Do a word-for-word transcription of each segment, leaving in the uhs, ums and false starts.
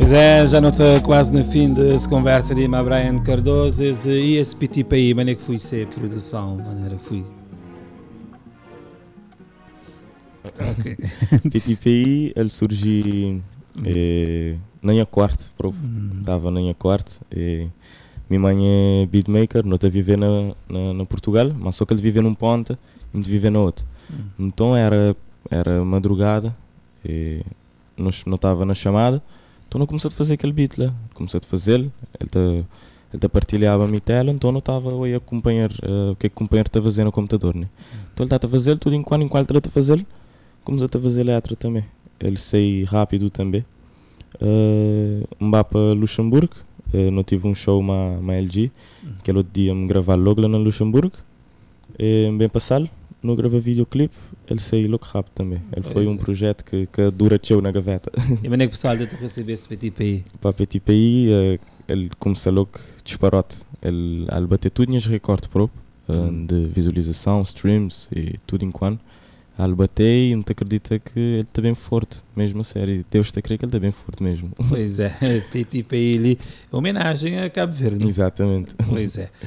Pois é, já não está quase no fim dessa conversa de com Brian Cardoso. E esse P T P I, maneira que fui ser produção, maneira que fui. Ok. P T P I, ele surgiu eh, na minha quarto, estava na minha quarto. E minha mãe é beatmaker, não está a viver na, na, na Portugal, mas só que ele vive num ponta e me vive na outra. Hum. Então era, era madrugada, e não estava na chamada. Então não comecei a fazer aquele beat lá, comecei a fazer, ele tá, ele tá partilhava a minha tela, então não estava a acompanhar uh, o que é que o companheiro está a fazer no computador, né? Então ele está a fazer tudo enquanto, enquanto ele está a fazer, comecei a fazer letra também, ele sei rápido também. Uh, um vá para Luxemburgo, uh, não tive um show na, na L G, aquele outro dia me gravar logo lá no Luxemburgo, e bem passado, não gravei videoclipe, ele saiu logo rápido também. Ele pois foi um é. projeto que, que dura teu na gaveta. E como é que o pessoal deve receber esse P T P I? Para P T P I, uh, ele começou logo disparote. Ele, ele bateu tudo nos recordes próprios, uh, hum. de visualização, streams e tudo enquanto. Ele bateu e não te acredita que ele está bem forte, mesmo a sério. Deus te acredita que ele está bem forte mesmo. Pois é, P T P I ali, homenagem a Cabo Verde. Exatamente. Pois é.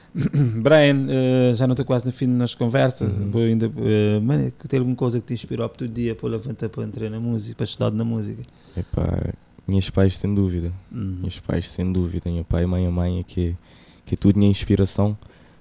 Brian, uh, já não estou quase no fim das conversas. Uhum. Ainda, uh, mano, tem alguma coisa que te inspirou todo dia para levantar para entrar na música, para estudar na música? Epá, minhas pais sem dúvida. Uhum. Meus pais sem dúvida. Meu pai e mãe, a mãe é que, que é tudo minha inspiração.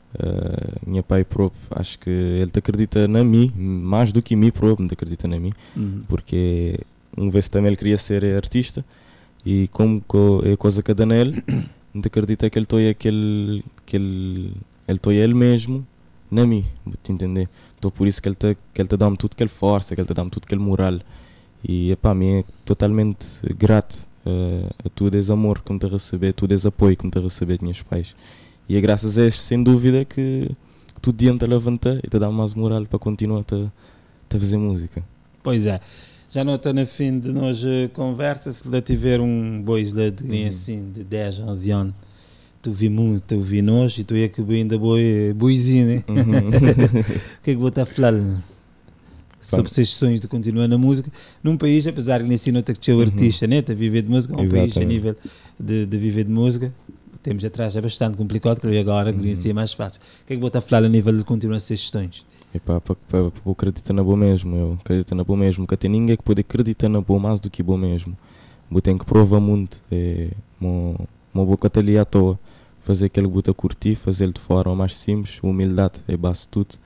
Uh, meu pai próprio, acho que ele te acredita na mim, mais do que mim próprio, te acredita na mim. Uhum. Porque uma vez também ele queria ser artista e como é coisa que dá nele. Não te acredita que ele toia aquele, que ele, ele toia ele mesmo na mim, vou te entender. Então por isso que ele te, que ele te dá-me tudo aquele força, que ele te dá-me tudo aquele moral. E epá, a mim é totalmente grato uh, a tudo esse amor que me te receber, tudo esse apoio que me te receber de meus pais. E é graças a isso, sem dúvida, que, que tu dia te levanta e te dá mais moral para continuar a, a fazer música. Pois é. Já não está no fim de nós uh, conversa, se lá tiver um bois lá de uhum. assim, de dez, onze anos, tu vi muito, tu vi nós e tu é que ainda boi, boizinho, né? Uhum. O que é que vou estar a falar sobre esses sonhos de continuar na música num país, apesar de nem assim não ter que ser o artista, uhum. né? De viver de música, é um Exatamente. país a nível de, de viver de música, temos atrás é bastante complicado, creio agora, que uhum. é mais fácil. O que é que vou estar a falar a nível de continuar esses sonhos? Epá, para acreditar na boa mesmo, eu acredito na boa mesmo, que tem ninguém que pode acreditar na boa mais do que boa mesmo. Eu tenho que provar muito, é, uma, uma boca até ali à toa, fazer aquele que eu curtir, fazer de forma mais simples, humildade é base de tudo,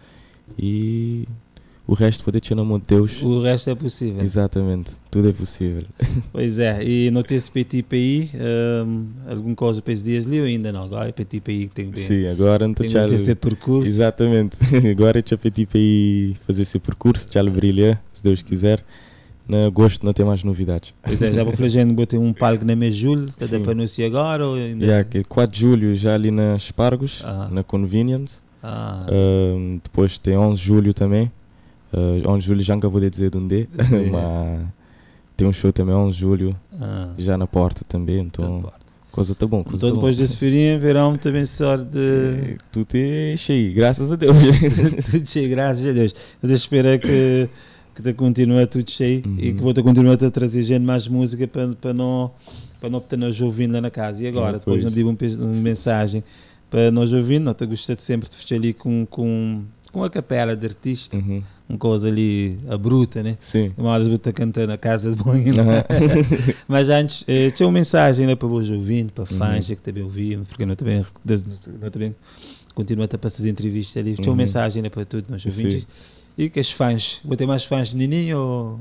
e o resto pode ter na mão de Deus. O resto é possível. Exatamente, tudo é possível. Pois é, e não tem esse P T P I, um, alguma coisa para esses dias ali ou ainda não? Agora é P T P I que tem que Sim, agora não tem que fazer esse percurso. Exatamente, agora é o P T P I fazer esse percurso, já lhe brilha, se Deus quiser. Na agosto não tem mais novidades. Pois é, já vou fazer, vou ter um palco na mês de julho, está para anunciar agora? Ou ainda... yeah, que quatro de julho já ali na Espargos, ah. na Convenience. Ah. Um, depois tem onze de julho também. Uh, onze de julho já nunca vou dizer de onde é, mas tem um show também onze de julho, ah. já na porta também, então porta. coisa tá bom. Coisa então tá depois bom. desse feirinho, verão também sorte de... É, tudo é cheio, graças a Deus. Tudo cheio, graças a Deus. Eu espero que, que te continue tudo cheio uhum. e que vou te continuar a trazer gente mais música para, para não para não ter nós ouvindo lá na casa. E agora, é, depois não digo um, uma mensagem para nós ouvindo, não te gostei de sempre de fechar ali com, com, com a capela de artista. Uhum. Uma coisa ali, a bruta, né? Sim. Mas bruta cantando na casa de banho. Uhum. Mas antes, eh, tinha uma mensagem né, para os ouvintes, para fãs uhum. que também ouviam, porque não também, não também continuo a passar as entrevistas ali. Tinha uma uhum. mensagem né, para todos nós ouvintes. Sim. E que os fãs, vou ter mais fãs de Nininho ou...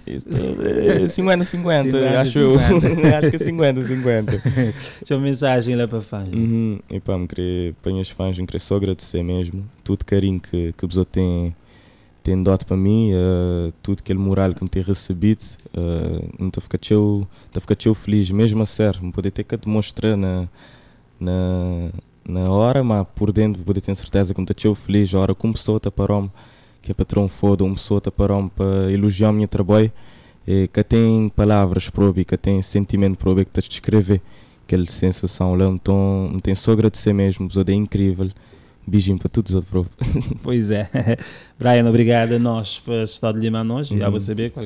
É cinquenta cinquenta, acho eu. Acho que é cinquenta cinquenta. Tinha uma mensagem lá para fãs. Uhum. E pá, me queria, para os fãs, me queria só agradecer mesmo. Tudo carinho que, que a pessoa tem... tem dado para mim, uh, tudo aquele moral que me tem recebido, uh, estou a ficar feliz, mesmo a sério, me poder ter que demonstrar na, na, na hora, mas por dentro poder ter certeza que me estou feliz, a hora que uma pessoa está parando, que é patrão foda, uma pessoa está parando para elogiar o meu trabalho, e que tem palavras próprias, que tem sentimento próprio, que está a descrever aquela sensação lá, então me tem só agradecer mesmo, é incrível. Beijinho para todos os outros. Pois é. Brian, obrigado a nós por estar de lhe a nós. Já vou saber qual